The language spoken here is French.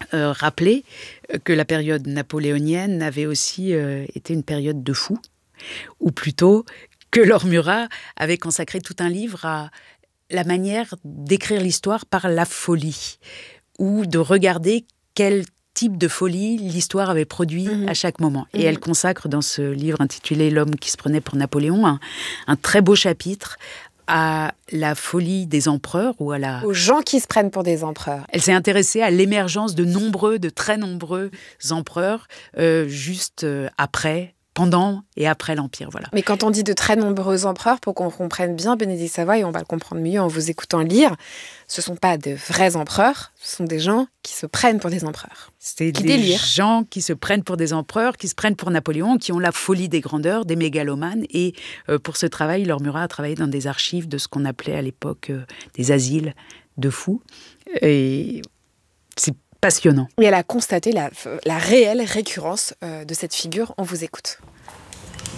rappeler que la période napoléonienne avait aussi été une période de fous, ou plutôt que Laure Murat avait consacré tout un livre à la manière d'écrire l'histoire par la folie, ou de regarder quel type de folie l'histoire avait produit à chaque moment. Et elle consacre dans ce livre intitulé « L'homme qui se prenait pour Napoléon » un très beau chapitre à la folie des empereurs ou aux gens qui se prennent pour des empereurs. Elle s'est intéressée à l'émergence de très nombreux empereurs juste après, pendant et après l'Empire. Voilà. Mais quand on dit de très nombreux empereurs, pour qu'on comprenne bien, Bénédicte Savoy, et on va le comprendre mieux en vous écoutant lire, ce ne sont pas de vrais empereurs, ce sont des gens qui se prennent pour des empereurs. C'est des gens qui se prennent pour des empereurs, qui se prennent pour Napoléon, qui ont la folie des grandeurs, des mégalomanes. Et pour ce travail, Laure Murat a travaillé dans des archives de ce qu'on appelait à l'époque des asiles de fous. Et c'est passionnant. Et elle a constaté la réelle récurrence de cette figure. On vous écoute.